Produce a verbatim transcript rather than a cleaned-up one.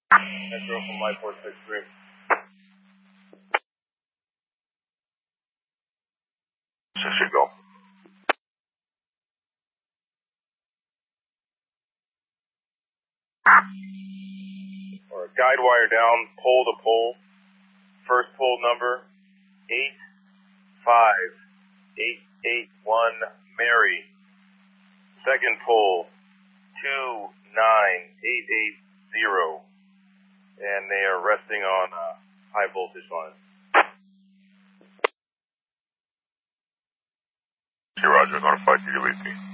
Metro from Light four six three. Six go. Or guide wire down, pole to pole. First pole number eight five eight eight one Mary. Second pole two nine eight eight zero. And they are resting on a high voltage line. Okay, Roger. Notify T W A P.